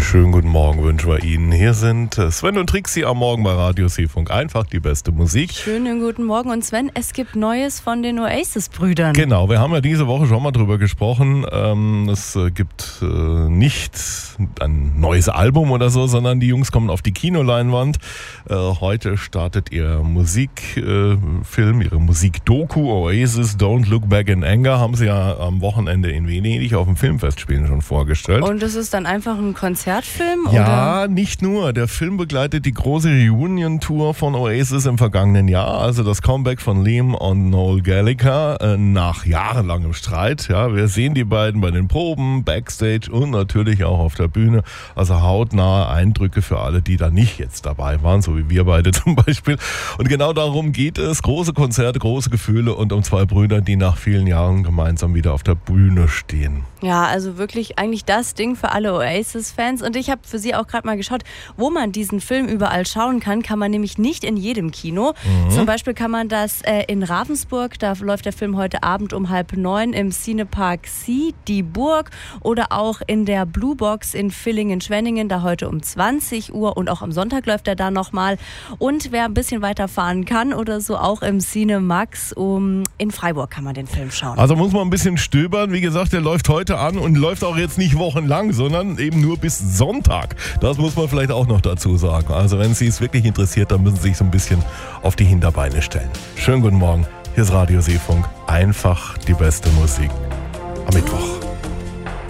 Schönen guten Morgen wünschen wir Ihnen. Hier sind Sven und Trixi am Morgen bei Radio Seefunk. Einfach die beste Musik. Schönen guten Morgen. Und Sven, es gibt Neues von den Oasis-Brüdern. Genau, wir haben ja diese Woche schon mal drüber gesprochen. Es gibt nicht ein neues Album oder so, sondern die Jungs kommen auf die Kinoleinwand. Heute startet ihr Musikfilm, ihre Musikdoku Oasis Don't Look Back in Anger. Haben sie ja am Wochenende in Venedig auf dem Filmfestspielen schon vorgestellt. Und das ist dann einfach ein Konzertfilm? Ja, oder? Nicht nur. Der Film begleitet die große Reunion-Tour von Oasis im vergangenen Jahr, also das Comeback von Liam und Noel Gallagher nach jahrelangem Streit. Ja, wir sehen die beiden bei den Proben, Backstage und natürlich auch auf der Bühne. Also hautnahe Eindrücke für alle, die da nicht jetzt dabei waren, so wie wir beide zum Beispiel. Und genau darum geht es. Große Konzerte, große Gefühle und um zwei Brüder, die nach vielen Jahren gemeinsam wieder auf der Bühne stehen. Ja, also wirklich eigentlich das Ding für alle Oasis-Fans. Und ich habe für sie auch gerade mal geschaut, wo man diesen Film überall schauen kann. Kann man nämlich nicht in jedem Kino. Zum Beispiel kann man das in Ravensburg, da läuft der Film heute Abend um 8:30 im Cinepark Sie, die Burg. Oder auch in der Blue Box in Villingen-Schwenningen, da heute um 20 Uhr. Und auch am Sonntag läuft er da nochmal. Und wer ein bisschen weiter fahren kann oder so, auch im Cinemax in Freiburg kann man den Film schauen. Also muss man ein bisschen stöbern. Wie gesagt, der läuft heute an und läuft auch jetzt nicht wochenlang, sondern eben nur bis Sonntag. Das muss man vielleicht auch noch dazu sagen. Also wenn Sie es wirklich interessiert, dann müssen Sie sich so ein bisschen auf die Hinterbeine stellen. Schönen guten Morgen, hier ist Radio Seefunk. Einfach die beste Musik am Mittwoch.